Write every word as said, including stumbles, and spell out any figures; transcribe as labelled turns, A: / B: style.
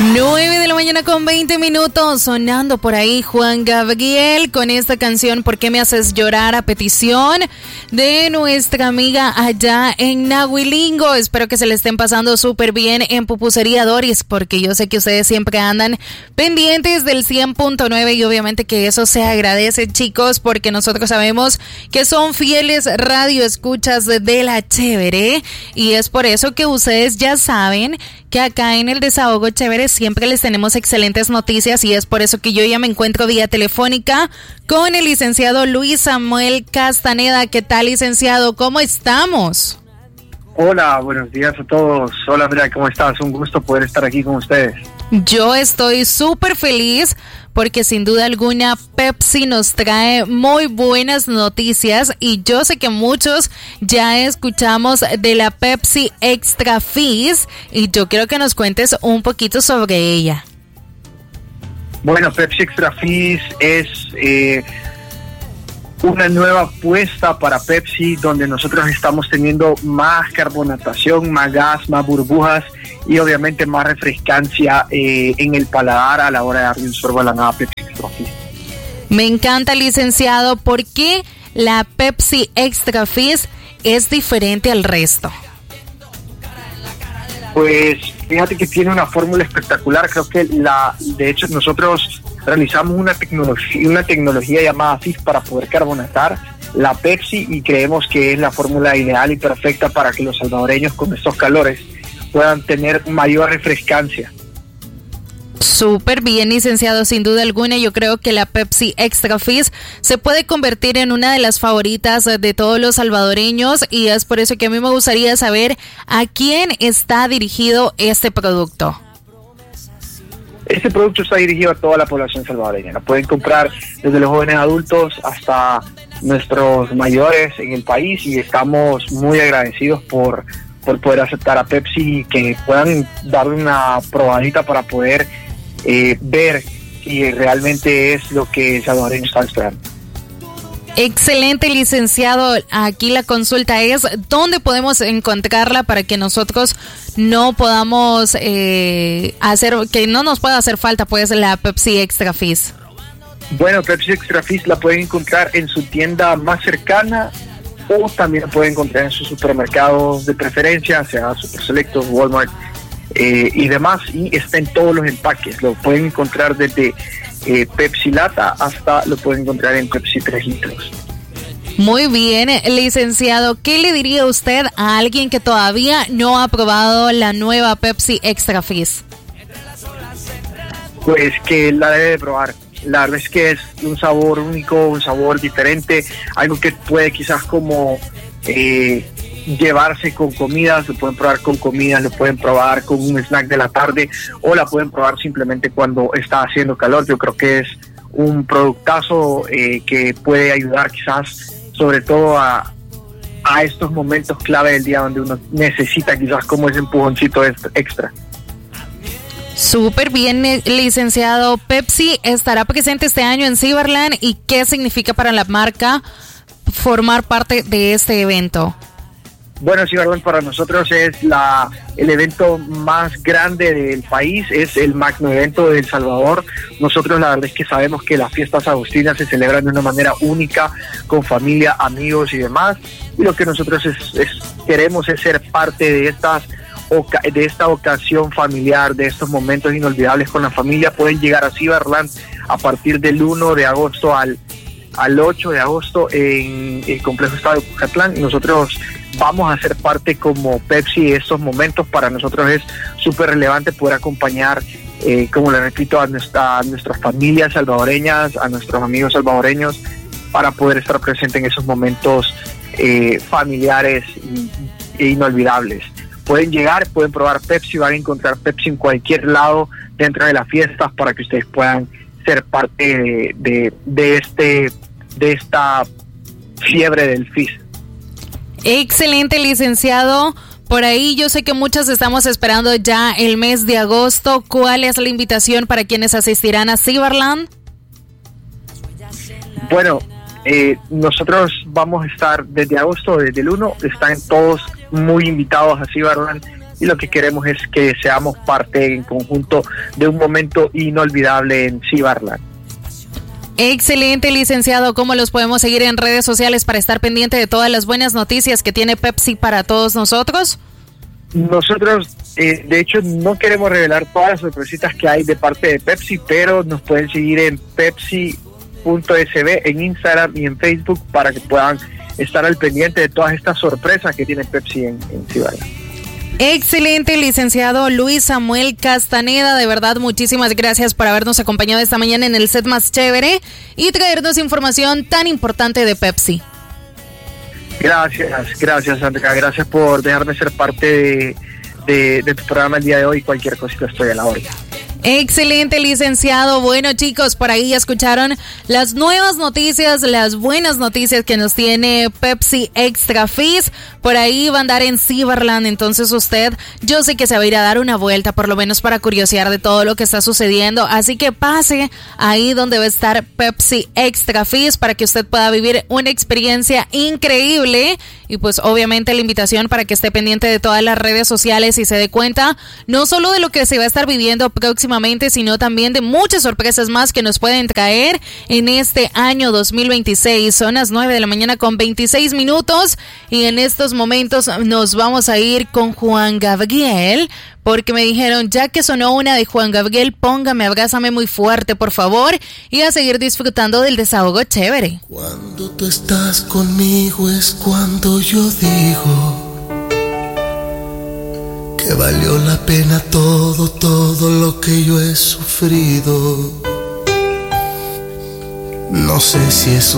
A: nueve de la mañana con veinte minutos, sonando por ahí Juan Gabriel con esta canción ¿Por qué me haces llorar?, a petición de nuestra amiga allá en Nahuilingo. Espero que se le estén pasando súper bien en Pupusería Doris, porque yo sé que ustedes siempre andan pendientes del cien punto nueve y obviamente que eso se agradece, chicos, porque nosotros sabemos que son fieles radioescuchas de La Chévere y es por eso que ustedes ya saben que acá en el Desahogo Chévere siempre les tenemos excelentes noticias y es por eso que yo ya me encuentro vía telefónica con el licenciado Luis Samuel Castaneda. ¿Qué tal, licenciado? ¿Cómo estamos?
B: Hola, buenos días a todos. Hola, Andrea, ¿cómo estás? Un gusto poder estar aquí con ustedes.
A: Yo estoy súper feliz porque sin duda alguna Pepsi nos trae muy buenas noticias y yo sé que muchos ya escuchamos de la Pepsi Extra Fizz y yo quiero que nos cuentes un poquito sobre ella.
B: Bueno, Pepsi Extra Fizz es eh, una nueva apuesta para Pepsi donde nosotros estamos teniendo más carbonatación, más gas, más burbujas y obviamente más refrescancia eh, en el paladar a la hora de darle un sorbo a la nueva Pepsi Extra Fizz.
A: Me encanta, licenciado. ¿Por qué la Pepsi Extra Fizz es diferente al resto?
B: Pues fíjate que tiene una fórmula espectacular. Creo que la, de hecho nosotros realizamos una tecnología, una tecnología llamada Fizz para poder carbonatar la Pepsi y creemos que es la fórmula ideal y perfecta para que los salvadoreños con estos calores puedan tener mayor refrescancia.
A: Súper bien, licenciado, sin duda alguna. Yo creo que la Pepsi Extra Fizz se puede convertir en una de las favoritas de todos los salvadoreños y es por eso que a mí me gustaría saber a quién está dirigido este producto.
B: Este producto está dirigido a toda la población salvadoreña. Lo pueden comprar desde los jóvenes adultos hasta nuestros mayores en el país y estamos muy agradecidos por por poder aceptar a Pepsi y que puedan darle una probadita para poder eh, ver si realmente es lo que el salvadoreño está esperando.
A: Excelente, licenciado. Aquí la consulta es ¿dónde podemos encontrarla para que nosotros no podamos eh, hacer, que no nos pueda hacer falta pues la Pepsi Extra Fizz?
B: Bueno, Pepsi Extra Fizz la pueden encontrar en su tienda más cercana o también lo pueden encontrar en sus supermercados de preferencia, sea Super Selectos, Walmart eh, y demás, y está en todos los empaques. Lo pueden encontrar desde eh, Pepsi Lata hasta lo pueden encontrar en Pepsi tres litros.
A: Muy bien, licenciado. ¿Qué le diría usted a alguien que todavía no ha probado la nueva Pepsi Extra Fizz?
B: Pues que la debe de probar. La verdad es que es un sabor único, un sabor diferente, algo que puede quizás como eh, llevarse con comidas, lo pueden probar con comidas, lo pueden probar con un snack de la tarde o la pueden probar simplemente cuando está haciendo calor. Yo creo que es un productazo eh, que puede ayudar quizás sobre todo a, a estos momentos clave del día donde uno necesita quizás como ese empujoncito extra.
A: Súper bien, licenciado. Pepsi estará presente este año en Cyberland y ¿qué significa para la marca formar parte de este evento?
B: Bueno, Cyberland para nosotros es la el evento más grande del país, es el magno evento de El Salvador. Nosotros la verdad es que sabemos que las fiestas agustinas se celebran de una manera única, con familia, amigos y demás, y lo que nosotros es, es, queremos es ser parte de estas de esta ocasión familiar, de estos momentos inolvidables con la familia. Pueden llegar a Cyberland a partir del uno de agosto al, al ocho de agosto en el Complejo Estadio Cucatlán. Nosotros vamos a ser parte como Pepsi de estos momentos. Para nosotros es súper relevante poder acompañar, eh, como le repito, a, nuestra, a nuestras familias salvadoreñas, a nuestros amigos salvadoreños, para poder estar presente en esos momentos eh, familiares e inolvidables. Pueden llegar, pueden probar Pepsi, van a encontrar Pepsi en cualquier lado dentro de las fiestas para que ustedes puedan ser parte de, de, de este de esta fiebre del Fizz.
A: Excelente, licenciado. Por ahí yo sé que muchos estamos esperando ya el mes de agosto. ¿Cuál es la invitación para quienes asistirán a Cyberland?
B: Bueno, eh, nosotros vamos a estar desde agosto, desde el uno, están todos muy invitados a Cyberland. y lo que queremos es que seamos parte en conjunto de un momento inolvidable en Cibarland.
A: Excelente, licenciado. ¿Cómo los podemos seguir en redes sociales para estar pendiente de todas las buenas noticias que tiene Pepsi para todos nosotros?
B: Nosotros, eh, de hecho, no queremos revelar todas las sorpresitas que hay de parte de Pepsi, pero nos pueden seguir en pepsi punto s b en Instagram y en Facebook para que puedan estar al pendiente de todas estas sorpresas que tiene Pepsi en, en Cibarland.
A: Excelente, licenciado Luis Samuel Castaneda, de verdad muchísimas gracias por habernos acompañado esta mañana en el set más chévere y traernos información tan importante de Pepsi.
B: Gracias, gracias Andrea, gracias por dejarme ser parte de, de, de tu programa el día de hoy. Cualquier cosita estoy a la orden.
A: Excelente, licenciado. Bueno, chicos, por ahí ya escucharon las nuevas noticias, las buenas noticias que nos tiene Pepsi Extra Fizz. Por ahí va a andar en Cibarland, entonces usted, yo sé que se va a ir a dar una vuelta, por lo menos para curiosear de todo lo que está sucediendo. Así que pase ahí donde va a estar Pepsi Extra Fizz para que usted pueda vivir una experiencia increíble. Y pues obviamente la invitación para que esté pendiente de todas las redes sociales y se dé cuenta no solo de lo que se va a estar viviendo próximamente, sino también de muchas sorpresas más que nos pueden traer en este año dos mil veintiséis. Son las nueve de la mañana con veintiséis minutos y en estos momentos nos vamos a ir con Juan Gabriel, porque me dijeron, ya que sonó una de Juan Gabriel, póngame, abrázame muy fuerte, por favor, y a seguir disfrutando del desahogo chévere.
C: Cuando tú estás conmigo es cuando yo digo que valió la pena todo, todo lo que yo he sufrido. No sé si es